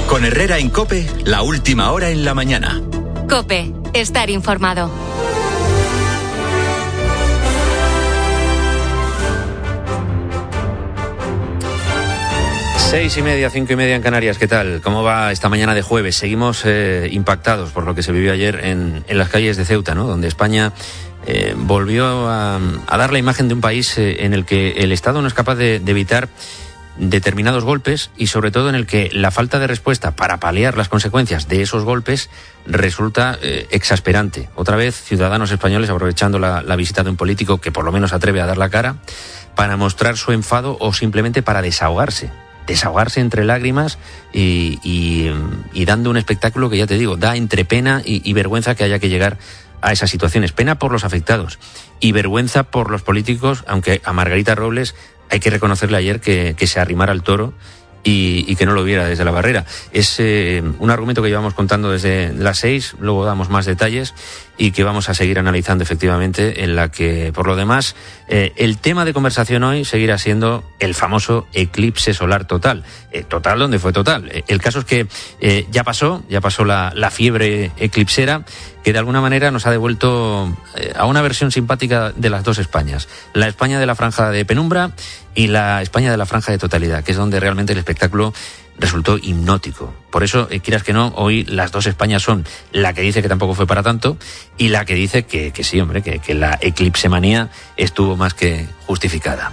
Con Herrera en COPE, la última hora en la mañana. COPE, estar informado. Seis y media, 5 y media en Canarias. ¿Qué tal? ¿Cómo va esta mañana de jueves? Seguimos impactados por lo que se vivió ayer en las calles de Ceuta, ¿no? Donde España volvió a dar la imagen de un país en el que el Estado no es capaz de evitar determinados golpes y sobre todo en el que la falta de respuesta para paliar las consecuencias de esos golpes resulta exasperante. Otra vez, ciudadanos españoles aprovechando la visita de un político que por lo menos atreve a dar la cara para mostrar su enfado o simplemente para desahogarse entre lágrimas y dando un espectáculo que, ya te digo, da entre pena y vergüenza que haya que llegar a esas situaciones. Pena por los afectados y vergüenza por los políticos, aunque a Margarita Robles hay que reconocerle ayer que se arrimara al toro y que no lo viera desde la barrera. Es un argumento que llevamos contando desde las 6, luego damos más detalles y que vamos a seguir analizando efectivamente, en la que, por lo demás, el tema de conversación hoy seguirá siendo el famoso eclipse solar total. Total, ¿dónde fue total? El caso es que ya pasó la fiebre eclipsera, que de alguna manera nos ha devuelto a una versión simpática de las dos Españas. La España de la franja de penumbra y la España de la franja de totalidad, que es donde realmente el espectáculo resultó hipnótico. Por eso, quieras que no, hoy las dos Españas son la que dice que tampoco fue para tanto y la que dice que sí, hombre, que la eclipsemanía estuvo más que justificada.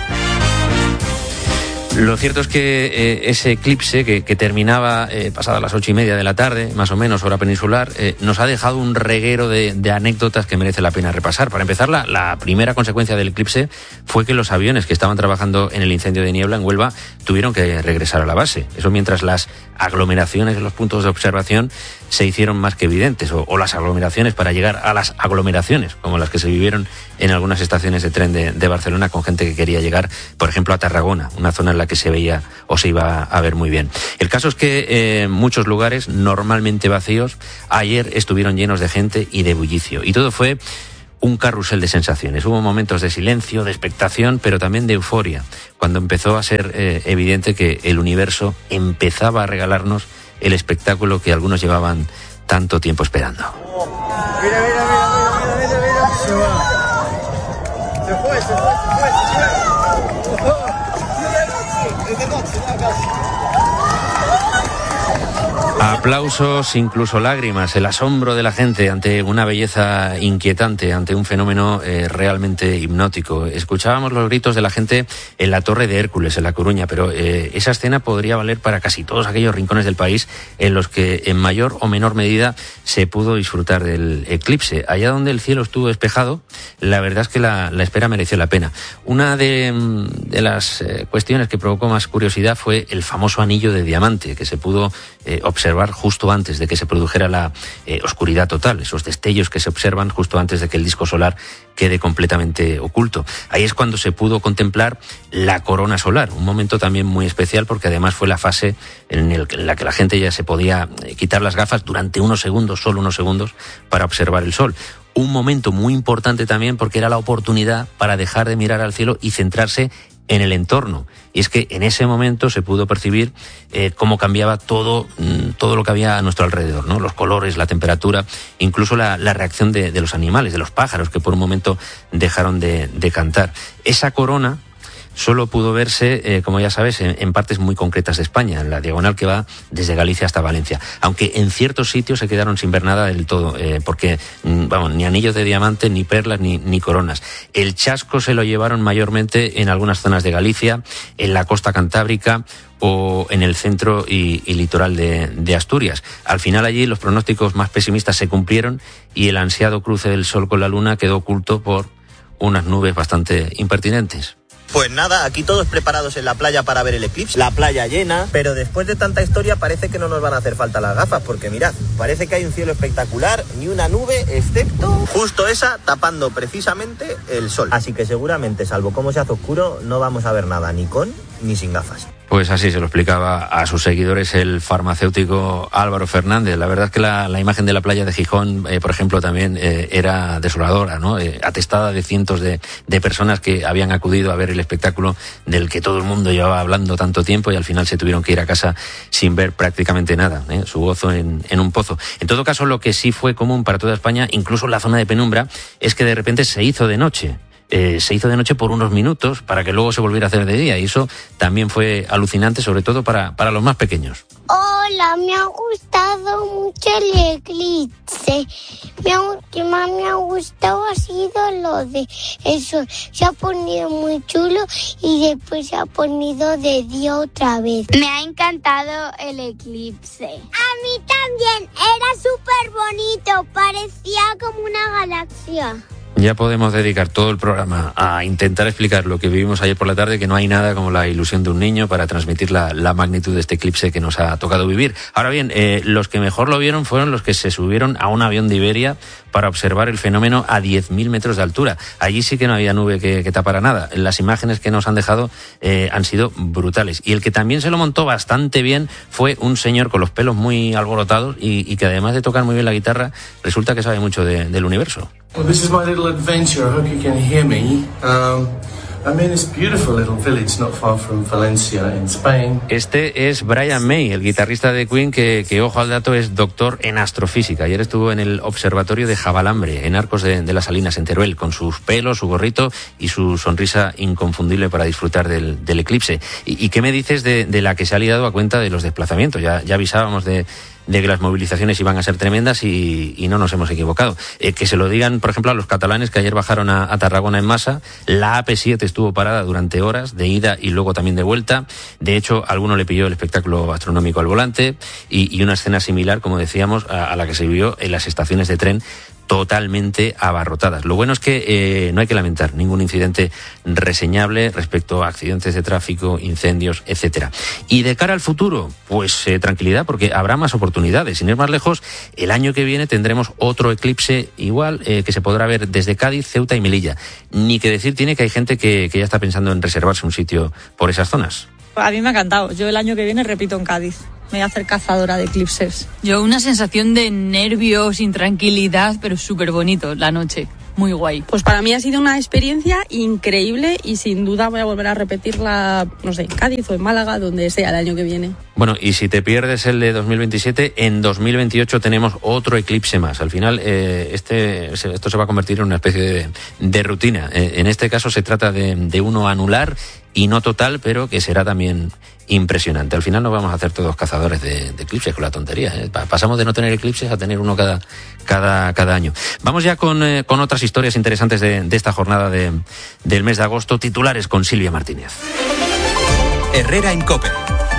Lo cierto es que ese eclipse que terminaba pasadas las 8:30 de la tarde, más o menos, hora peninsular, nos ha dejado un reguero de anécdotas que merece la pena repasar. Para empezar, la primera consecuencia del eclipse fue que los aviones que estaban trabajando en el incendio de niebla en Huelva tuvieron que regresar a la base. Eso mientras las aglomeraciones en los puntos de observación se hicieron más que evidentes, o las aglomeraciones para llegar a las aglomeraciones, como las que se vivieron en algunas estaciones de tren de Barcelona, con gente que quería llegar, por ejemplo, a Tarragona, una zona en la que se veía o se iba a ver muy bien. El caso es que muchos lugares normalmente vacíos ayer estuvieron llenos de gente y de bullicio, y todo fue un carrusel de sensaciones. Hubo momentos de silencio, de expectación, pero también de euforia, cuando empezó a ser evidente que el universo empezaba a regalarnos el espectáculo que algunos llevaban tanto tiempo esperando. Mira. Se fue. Aplausos, incluso lágrimas, el asombro de la gente ante una belleza inquietante, ante un fenómeno realmente hipnótico. Escuchábamos los gritos de la gente en la Torre de Hércules, en La Coruña, pero esa escena podría valer para casi todos aquellos rincones del país en los que en mayor o menor medida se pudo disfrutar del eclipse. Allá donde el cielo estuvo despejado, la verdad es que la espera mereció la pena. Una de las cuestiones que provocó más curiosidad fue el famoso anillo de diamante, que se pudo observar justo antes de que se produjera la oscuridad total, esos destellos que se observan justo antes de que el disco solar quede completamente oculto. Ahí es cuando se pudo contemplar la corona solar, un momento también muy especial porque además fue la fase en la que la gente ya se podía quitar las gafas durante solo unos segundos, para observar el sol. Un momento muy importante también porque era la oportunidad para dejar de mirar al cielo y centrarse en el entorno. Y es que en ese momento se pudo percibir cómo cambiaba todo lo que había a nuestro alrededor, ¿no? Los colores, la temperatura, incluso la reacción de los animales, de los pájaros, que por un momento dejaron de cantar. Esa corona solo pudo verse, como ya sabes, en partes muy concretas de España, en la diagonal que va desde Galicia hasta Valencia. Aunque en ciertos sitios se quedaron sin ver nada del todo, porque, ni anillos de diamante, ni perlas, ni coronas. El chasco se lo llevaron mayormente en algunas zonas de Galicia, en la costa cantábrica o en el centro y litoral de Asturias. Al final allí los pronósticos más pesimistas se cumplieron y el ansiado cruce del sol con la luna quedó oculto por unas nubes bastante impertinentes. Pues nada, aquí todos preparados en la playa para ver el eclipse, la playa llena, pero después de tanta historia parece que no nos van a hacer falta las gafas, porque mirad, parece que hay un cielo espectacular, ni una nube, excepto justo esa tapando precisamente el sol. Así que seguramente, salvo cómo se hace oscuro, no vamos a ver nada, ni con ni sin gafas. Pues así se lo explicaba a sus seguidores el farmacéutico Álvaro Fernández. La verdad es que la imagen de la playa de Gijón, por ejemplo, también era desoladora, ¿no? Atestada de cientos de personas que habían acudido a ver el espectáculo del que todo el mundo llevaba hablando tanto tiempo y al final se tuvieron que ir a casa sin ver prácticamente nada, su gozo en un pozo. En todo caso, lo que sí fue común para toda España, incluso en la zona de penumbra, es que de repente se hizo de noche. Se hizo de noche por unos minutos para que luego se volviera a hacer de día y eso también fue alucinante, sobre todo para los más pequeños. Hola, me ha gustado mucho el eclipse. Que más me ha gustado ha sido lo de eso. Se ha ponido muy chulo y después se ha ponido de día otra vez. Me ha encantado el eclipse. A mí también, era súper bonito, parecía como una galaxia. Ya podemos dedicar todo el programa a intentar explicar lo que vivimos ayer por la tarde, que no hay nada como la ilusión de un niño para transmitir la magnitud de este eclipse que nos ha tocado vivir. Ahora bien, los que mejor lo vieron fueron los que se subieron a un avión de Iberia para observar el fenómeno a 10.000 metros de altura. Allí sí que no había nube que tapara nada. Las imágenes que nos han dejado han sido brutales. Y el que también se lo montó bastante bien fue un señor con los pelos muy alborotados y que además de tocar muy bien la guitarra, resulta que sabe mucho del universo. Well, this is my little adventure. I hope you can hear me. I'm in this beautiful little village not far from Valencia, in Spain. Este es Brian May, el guitarrista de Queen, que ojo al dato, es doctor en astrofísica. Ayer estuvo en el observatorio de Javalambre, en Arcos de las Salinas, en Teruel, con sus pelos, su gorrito y su sonrisa inconfundible para disfrutar del eclipse. ¿Y qué me dices de la que se ha liado a cuenta de los desplazamientos? Ya avisábamos de que las movilizaciones iban a ser tremendas y no nos hemos equivocado. Que se lo digan, por ejemplo, a los catalanes que ayer bajaron a Tarragona en masa. La AP7 estuvo parada durante horas, de ida y luego también de vuelta. De hecho, a alguno le pilló el espectáculo astronómico al volante y una escena similar, como decíamos, a la que se vivió en las estaciones de tren, totalmente abarrotadas. Lo bueno es que no hay que lamentar ningún incidente reseñable respecto a accidentes de tráfico, incendios, etcétera. Y de cara al futuro, pues tranquilidad, porque habrá más oportunidades. Sin ir más lejos, el año que viene tendremos otro eclipse igual que se podrá ver desde Cádiz, Ceuta y Melilla. Ni que decir tiene que hay gente que ya está pensando en reservarse un sitio por esas zonas. A mí me ha encantado. Yo el año que viene repito en Cádiz. Me voy a hacer cazadora de eclipses. Yo una sensación de nervios, intranquilidad, pero súper bonito la noche. Muy guay. Pues para mí ha sido una experiencia increíble y sin duda voy a volver a repetirla, no sé, en Cádiz o en Málaga, donde sea el año que viene. Bueno, y si te pierdes el de 2027, en 2028 tenemos otro eclipse más. Al final, esto se va a convertir en una especie de rutina. En este caso se trata de uno anular y no total, pero que será también impresionante. Al final nos vamos a hacer todos cazadores de eclipses con la tontería. Pasamos de no tener eclipses a tener uno cada año. Vamos ya con otras historias interesantes de esta jornada del mes de agosto. Titulares con Silvia Martínez. Herrera en COPE.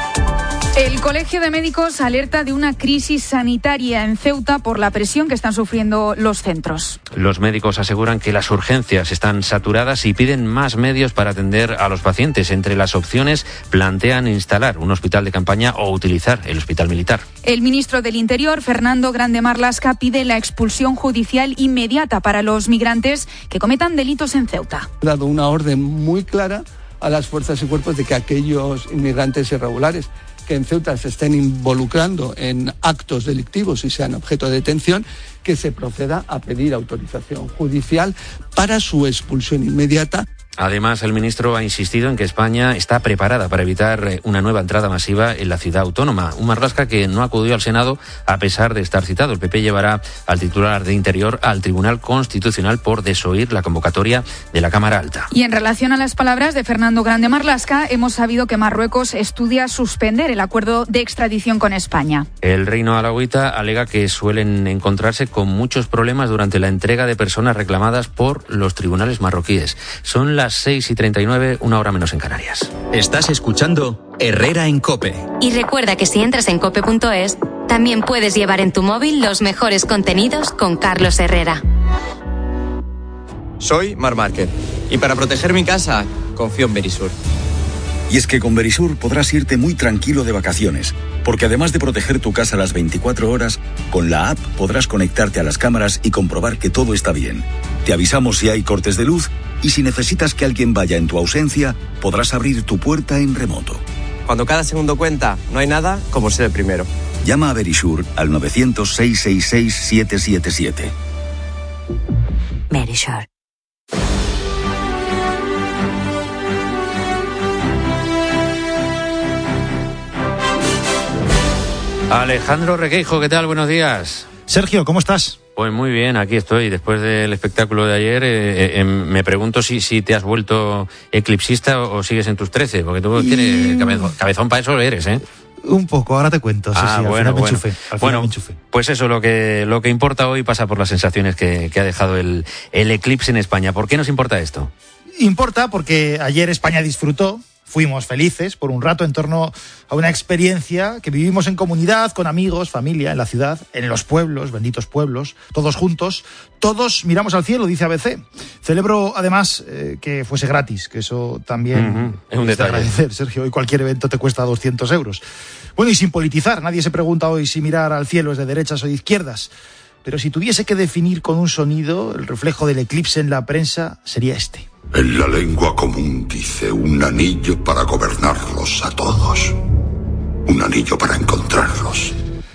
El Colegio de Médicos alerta de una crisis sanitaria en Ceuta por la presión que están sufriendo los centros. Los médicos aseguran que las urgencias están saturadas y piden más medios para atender a los pacientes. Entre las opciones plantean instalar un hospital de campaña o utilizar el hospital militar. El ministro del Interior, Fernando Grande Marlaska, pide la expulsión judicial inmediata para los migrantes que cometan delitos en Ceuta. Ha dado una orden muy clara a las fuerzas y cuerpos de que aquellos inmigrantes irregulares que en Ceuta se estén involucrando en actos delictivos y sean objeto de detención, que se proceda a pedir autorización judicial para su expulsión inmediata. Además, el ministro ha insistido en que España está preparada para evitar una nueva entrada masiva en la ciudad autónoma. Un Marlaska que no acudió al Senado a pesar de estar citado. El PP llevará al titular de Interior al Tribunal Constitucional por desoír la convocatoria de la Cámara Alta. Y en relación a las palabras de Fernando Grande Marlaska, hemos sabido que Marruecos estudia suspender el acuerdo de extradición con España. El reino alauita alega que suelen encontrarse con muchos problemas durante la entrega de personas reclamadas por los tribunales marroquíes. Son las 6:39, una hora menos en Canarias. Estás escuchando Herrera en COPE. Y recuerda que si entras en cope.es, también puedes llevar en tu móvil los mejores contenidos con Carlos Herrera. Soy Marc Márquez y para proteger mi casa, confío en Verisur. Y es que con Verisur podrás irte muy tranquilo de vacaciones, porque además de proteger tu casa las 24 horas, con la app podrás conectarte a las cámaras y comprobar que todo está bien. Te avisamos si hay cortes de luz y si necesitas que alguien vaya en tu ausencia, podrás abrir tu puerta en remoto. Cuando cada segundo cuenta, no hay nada como ser el primero. Llama a Verisure al 900-666-777. Verisure. Alejandro Requeijo, ¿qué tal? Buenos días. Sergio, ¿cómo estás? Pues muy bien, aquí estoy. Después del espectáculo de ayer, me pregunto si te has vuelto eclipsista o sigues en tus 13, porque tú tienes cabezón para eso eres, ¿eh? Un poco, ahora te cuento. Sí, al final me enchufé. Pues eso, lo que importa hoy pasa por las sensaciones que ha dejado el eclipse en España. ¿Por qué nos importa esto? Importa porque ayer España disfrutó. Fuimos felices por un rato en torno a una experiencia que vivimos en comunidad, con amigos, familia, en la ciudad, en los pueblos, benditos pueblos, todos juntos, todos miramos al cielo, dice ABC. Celebro además que fuese gratis, que eso también es un detalle. Agradecer, Sergio, hoy cualquier evento te cuesta 200 euros. Bueno, y sin politizar, nadie se pregunta hoy si mirar al cielo es de derechas o de izquierdas, pero si tuviese que definir con un sonido el reflejo del eclipse en la prensa, sería este. En la lengua común dice un anillo para gobernarlos a todos. Un anillo para encontrarlos.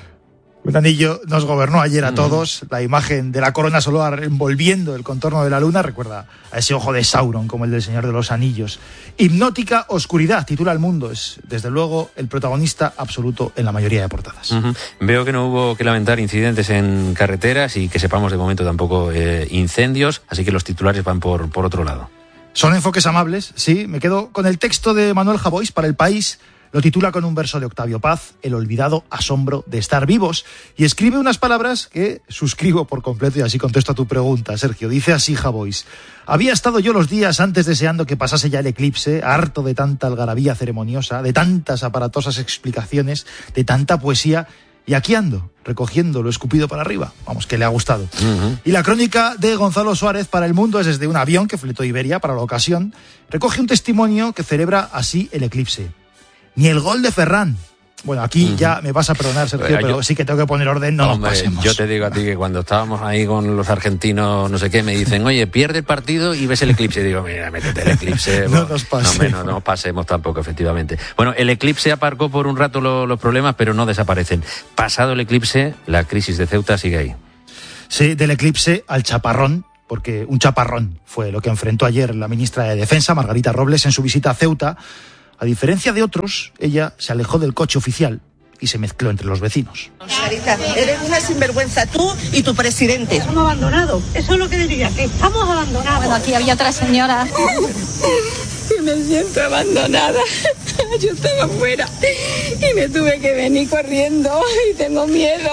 Un anillo nos gobernó ayer a todos. La imagen de la corona solar envolviendo el contorno de la luna recuerda a ese ojo de Sauron como el del Señor de los Anillos. Hipnótica oscuridad, titula El Mundo. Es, desde luego, el protagonista absoluto en la mayoría de portadas. Veo que no hubo que lamentar incidentes en carreteras y que sepamos de momento tampoco incendios, así que los titulares van por otro lado. Son enfoques amables, sí. Me quedo con el texto de Manuel Javois para El País. Lo titula con un verso de Octavio Paz, El olvidado asombro de estar vivos, y escribe unas palabras que suscribo por completo, y así contesto a tu pregunta, Sergio. Dice así Javois: había estado yo los días antes deseando que pasase ya el eclipse, harto de tanta algarabía ceremoniosa, de tantas aparatosas explicaciones, de tanta poesía, y aquí ando, recogiendo lo escupido para arriba. Vamos, que le ha gustado. Y la crónica de Gonzalo Suárez para El Mundo es desde un avión que fletó Iberia para la ocasión. Recoge un testimonio que celebra así el eclipse. Ni el gol de Ferran. Bueno, aquí ya me vas a perdonar, Sergio, pero sí que tengo que poner orden, no nos pasemos. Yo te digo a ti que cuando estábamos ahí con los argentinos, no sé qué, me dicen, oye, pierde el partido y ves el eclipse. Y digo, mira, métete el eclipse. No nos pasemos. No nos pasemos tampoco, efectivamente. Bueno, el eclipse aparcó por un rato los problemas, pero no desaparecen. Pasado el eclipse, la crisis de Ceuta sigue ahí. Sí, del eclipse al chaparrón, porque un chaparrón fue lo que enfrentó ayer la ministra de Defensa, Margarita Robles, en su visita a Ceuta. A diferencia de otros, ella se alejó del coche oficial y se mezcló entre los vecinos. Margarita, eres una sinvergüenza tú y tu presidente. Estamos abandonados, eso es lo que diría, que estamos abandonados. Bueno, aquí había otra señora. Y me siento abandonada. Yo estaba fuera y me tuve que venir corriendo y tengo miedo.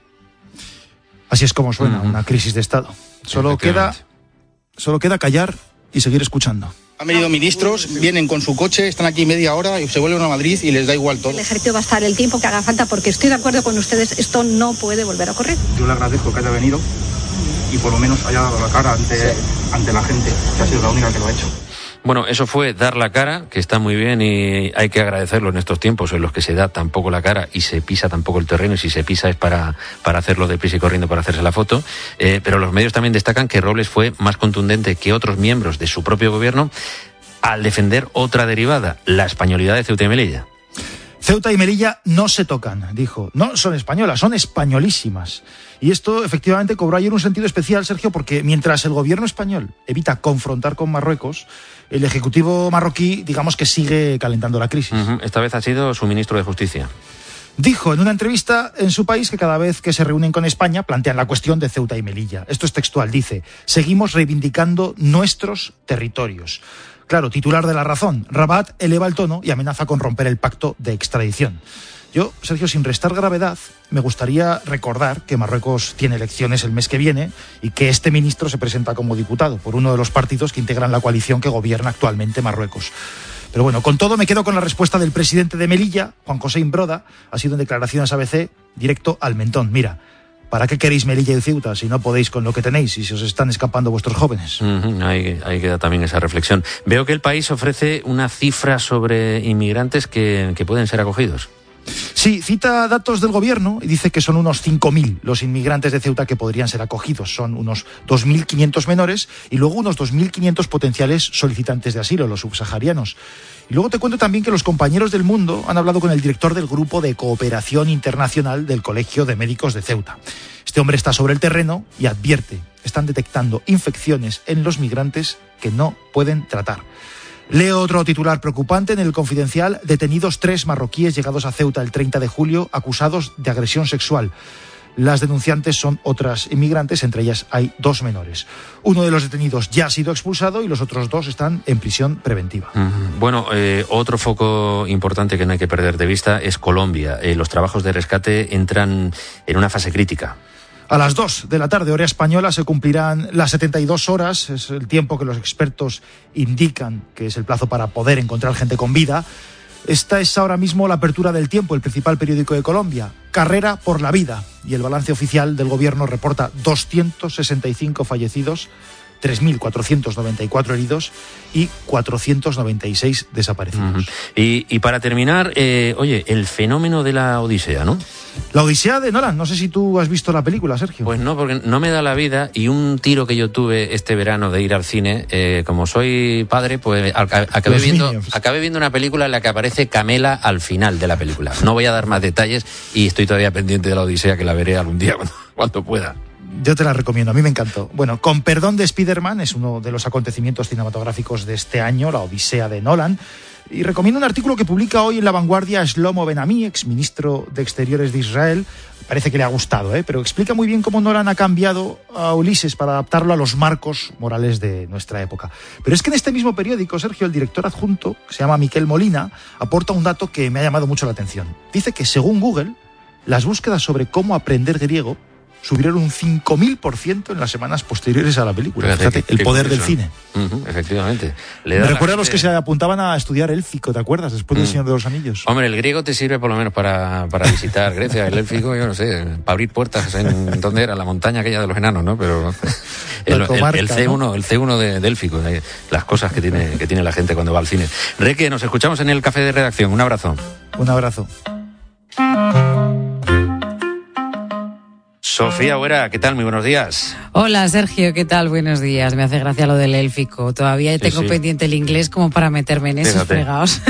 Así es como suena una crisis de Estado. Solo queda callar y seguir escuchando. Han venido ministros, vienen con su coche, están aquí media hora y se vuelven a Madrid y les da igual todo. El ejército va a estar el tiempo que haga falta porque estoy de acuerdo con ustedes, esto no puede volver a ocurrir. Yo le agradezco que haya venido y por lo menos haya dado la cara ante la gente, que ha sido la única que lo ha hecho. Bueno, eso fue dar la cara, que está muy bien y hay que agradecerlo en estos tiempos en los que se da tampoco la cara y se pisa tampoco el terreno, y si se pisa es para hacerlo deprisa y corriendo para hacerse la foto. Pero los medios también destacan que Robles fue más contundente que otros miembros de su propio gobierno al defender otra derivada, la españolidad de Ceuta y Melilla. Ceuta y Melilla no se tocan, dijo. No son españolas, son españolísimas. Y esto efectivamente cobró ayer un sentido especial, Sergio, porque mientras el gobierno español evita confrontar con Marruecos, el ejecutivo marroquí, digamos que sigue calentando la crisis. Esta vez ha sido su ministro de Justicia. Dijo en una entrevista en su país que cada vez que se reúnen con España plantean la cuestión de Ceuta y Melilla. Esto es textual, dice: seguimos reivindicando nuestros territorios. Claro, titular de La Razón, Rabat eleva el tono y amenaza con romper el pacto de extradición. Yo, Sergio, sin restar gravedad, me gustaría recordar que Marruecos tiene elecciones el mes que viene y que este ministro se presenta como diputado por uno de los partidos que integran la coalición que gobierna actualmente Marruecos. Pero bueno, con todo me quedo con la respuesta del presidente de Melilla, Juan José Imbroda. Ha sido en declaraciones ABC, directo al mentón. Mira, ¿para qué queréis Melilla y Ceuta si no podéis con lo que tenéis y se os están escapando vuestros jóvenes? Ahí queda también esa reflexión. Veo que El País ofrece una cifra sobre inmigrantes que pueden ser acogidos. Sí, cita datos del gobierno y dice que son unos 5.000 los inmigrantes de Ceuta que podrían ser acogidos. Son unos 2.500 menores y luego unos 2.500 potenciales solicitantes de asilo, los subsaharianos. Y luego te cuento también que los compañeros del Mundo han hablado con el director del Grupo de Cooperación Internacional del Colegio de Médicos de Ceuta. Este hombre está sobre el terreno y advierte, están detectando infecciones en los migrantes que no pueden tratar. Leo otro titular preocupante en El Confidencial. Detenidos 3 marroquíes llegados a Ceuta el 30 de julio acusados de agresión sexual. Las denunciantes son otras inmigrantes, entre ellas hay 2 menores. Uno de los detenidos ya ha sido expulsado y los otros 2 están en prisión preventiva. Bueno, otro foco importante que no hay que perder de vista es Colombia. Los trabajos de rescate entran en una fase crítica. A las 2 de la tarde, hora española, se cumplirán las 72 horas, es el tiempo que los expertos indican que es el plazo para poder encontrar gente con vida. Esta es ahora mismo la apertura del Tiempo, el principal periódico de Colombia. Carrera por la vida. Y el balance oficial del gobierno reporta 265 fallecidos, 3.494 heridos y 496 desaparecidos. Y para terminar, el fenómeno de la Odisea, ¿no? La Odisea de Nolan. No sé si tú has visto la película, Sergio. Pues no, porque no me da la vida y un tiro que yo tuve este verano de ir al cine, como soy padre, pues acabé viendo una película en la que aparece Camela al final de la película. No voy a dar más detalles y estoy todavía pendiente de la Odisea, que la veré algún día cuando pueda. Yo te la recomiendo, a mí me encantó. Bueno, con perdón de Spider-Man, es uno de los acontecimientos cinematográficos de este año, la Odisea de Nolan. Y recomiendo un artículo que publica hoy en La Vanguardia Shlomo Ben-Ami, exministro de Exteriores de Israel. Parece que le ha gustado, pero explica muy bien cómo Nolan ha cambiado a Ulises para adaptarlo a los marcos morales de nuestra época. Pero es que en este mismo periódico, Sergio, el director adjunto, que se llama Miquel Molina, aporta un dato que me ha llamado mucho la atención. Dice que, según Google, las búsquedas sobre cómo aprender griego subieron un 5.000% en las semanas posteriores a la película. Fíjate, el poder del cine. Efectivamente. Me recuerda a los que se apuntaban a estudiar élfico, ¿te acuerdas? Después del Señor de los Anillos. Hombre, el griego te sirve por lo menos para visitar Grecia. El élfico, yo no sé, para abrir puertas en ¿dónde era? La montaña aquella de los enanos, ¿no? Pero el C1, ¿no? El C1 de élfico, las cosas que tiene la gente cuando va al cine. Reque, nos escuchamos en el café de redacción. Un abrazo. Un abrazo. Sofía Huera, ¿qué tal? Muy buenos días. Hola, Sergio, ¿qué tal? Buenos días. Me hace gracia lo del élfico. Todavía tengo pendiente el inglés como para meterme en esos fregados.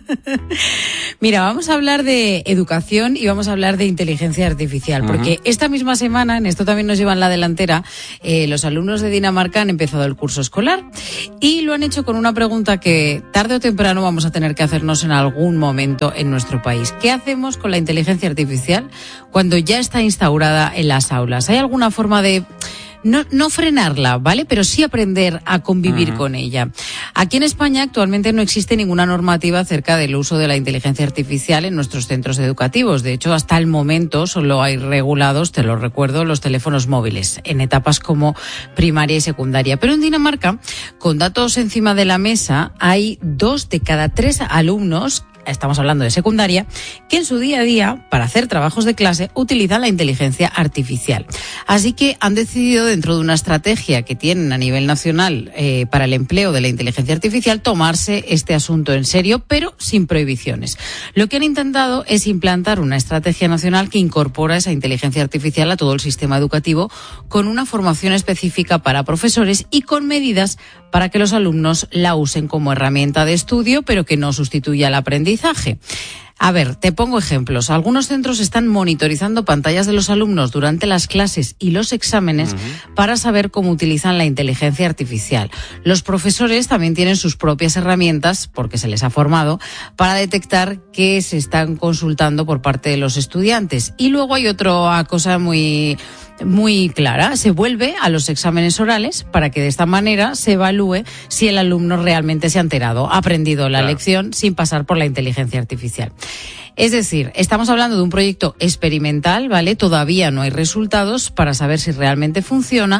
Mira, vamos a hablar de educación y vamos a hablar de inteligencia artificial, porque esta misma semana, en esto también nos llevan la delantera, los alumnos de Dinamarca han empezado el curso escolar y lo han hecho con una pregunta que tarde o temprano vamos a tener que hacernos en algún momento en nuestro país. ¿Qué hacemos con la inteligencia artificial cuando ya está instaurada en las aulas? ¿Hay alguna forma de no frenarla, ¿vale? Pero sí aprender a convivir con ella. Aquí en España actualmente no existe ninguna normativa acerca del uso de la inteligencia artificial en nuestros centros educativos. De hecho, hasta el momento solo hay regulados, te lo recuerdo, los teléfonos móviles en etapas como primaria y secundaria. Pero en Dinamarca, con datos encima de la mesa, hay 2 de cada 3 alumnos, estamos hablando de secundaria, que en su día a día, para hacer trabajos de clase, utilizan la inteligencia artificial. Así que han decidido, dentro de una estrategia que tienen a nivel nacional para el empleo de la inteligencia artificial, tomarse este asunto en serio, pero sin prohibiciones. Lo que han intentado es implantar una estrategia nacional que incorpora esa inteligencia artificial a todo el sistema educativo, con una formación específica para profesores y con medidas para que los alumnos la usen como herramienta de estudio, pero que no sustituya el aprendizaje. A ver, te pongo ejemplos. Algunos centros están monitorizando pantallas de los alumnos durante las clases y los exámenes para saber cómo utilizan la inteligencia artificial. Los profesores también tienen sus propias herramientas, porque se les ha formado, para detectar qué se están consultando por parte de los estudiantes. Y luego hay otra cosa muy clara, se vuelve a los exámenes orales para que de esta manera se evalúe si el alumno realmente se ha enterado, ha aprendido la lección sin pasar por la inteligencia artificial. Es decir, estamos hablando de un proyecto experimental, ¿vale? Todavía no hay resultados para saber si realmente funciona,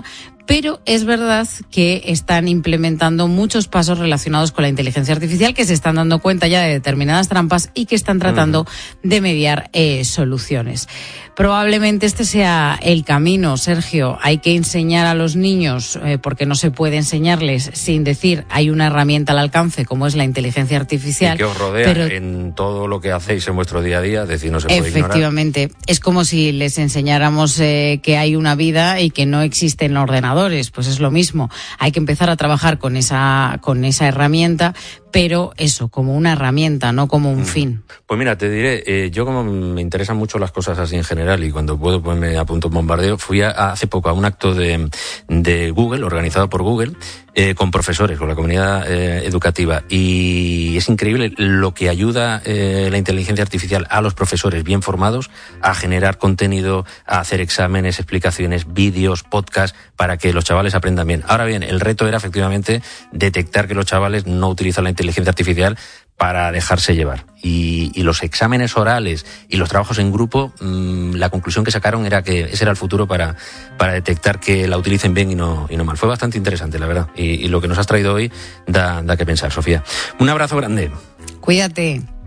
pero es verdad que están implementando muchos pasos relacionados con la inteligencia artificial, que se están dando cuenta ya de determinadas trampas y que están tratando de mediar soluciones. Probablemente este sea el camino, Sergio. Hay que enseñar a los niños, porque no se puede enseñarles sin decir hay una herramienta al alcance como es la inteligencia artificial. Y que os rodea en todo lo que hacéis en vuestro día a día, es decir, no se puede ignorar. Efectivamente. Es como si les enseñáramos que hay una vida y que no existen ordenadores. Pues es lo mismo. Hay que empezar a trabajar con esa herramienta, pero eso, como una herramienta, no como un fin. Pues mira, te diré, yo como me interesan mucho las cosas así en general y cuando puedo pues me apunto un bombardeo, fui hace poco a un acto de Google, organizado por Google, con profesores, con la comunidad educativa, y es increíble lo que ayuda la inteligencia artificial a los profesores bien formados a generar contenido, a hacer exámenes, explicaciones, vídeos, podcasts, para que los chavales aprendan bien. Ahora bien, el reto era efectivamente detectar que los chavales no utilizan la inteligencia artificial para dejarse llevar. Y los exámenes orales y los trabajos en grupo, la conclusión que sacaron era que ese era el futuro para detectar que la utilicen bien y no mal. Fue bastante interesante, la verdad. Y lo que nos has traído hoy da que pensar, Sofía. Un abrazo grande. Cuídate.